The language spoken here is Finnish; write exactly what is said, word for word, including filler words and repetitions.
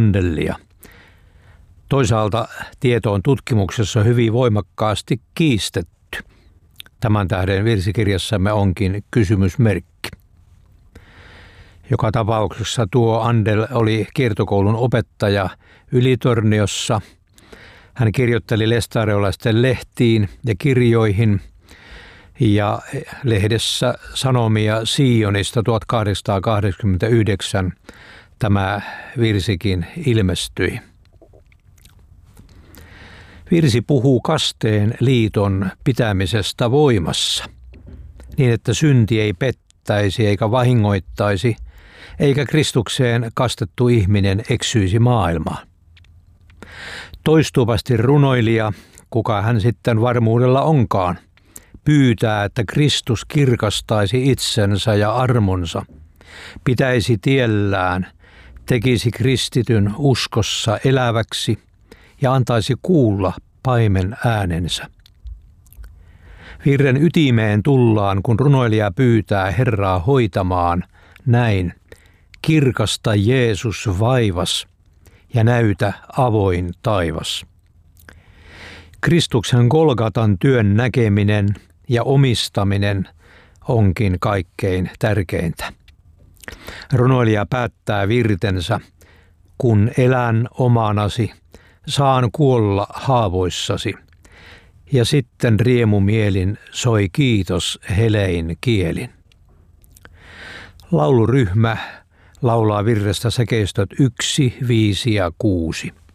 Andellia. Toisaalta tieto on tutkimuksessa hyvin voimakkaasti kiistetty. Tämän tähden virsikirjassamme onkin kysymysmerkki. Joka tapauksessa tuo Andel oli kiertokoulun opettaja Ylitorniossa. Hän kirjoitteli lestareolaisten lehtiin ja kirjoihin ja lehdessä Sanomia Sionista tuhatkahdeksansataakahdeksankymmentäyhdeksän tämä virsikin ilmestyi. Virsi puhuu kasteen liiton pitämisestä voimassa, niin että synti ei pettäisi eikä vahingoittaisi, eikä Kristukseen kastettu ihminen eksyisi maailmaan. Toistuvasti runoilija, kuka hän sitten varmuudella onkaan, pyytää, että Kristus kirkastaisi itsensä ja armonsa, pitäisi tiellään, tekisi kristityn uskossa eläväksi ja antaisi kuulla paimen äänensä. Virren ytimeen tullaan, kun runoilija pyytää Herraa hoitamaan näin: kirkasta Jeesus vaivas ja näytä avoin taivas. Kristuksen Golgatan työn näkeminen ja omistaminen onkin kaikkein tärkeintä. Runoilija päättää virtensä: kun elän omanasi, saan kuolla haavoissasi. Ja sitten riemumielin soi kiitos helein kielin. Lauluryhmä laulaa virrestä säkeistöt yksi, viisi ja kuusi.